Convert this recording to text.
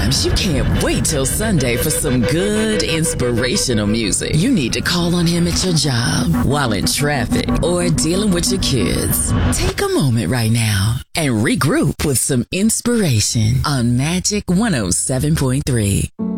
Sometimes you can't wait till Sunday for some good inspirational music. You need to call on him at your job, while in traffic, or dealing with your kids. Take a moment right now and regroup with some inspiration on Magic 107.3.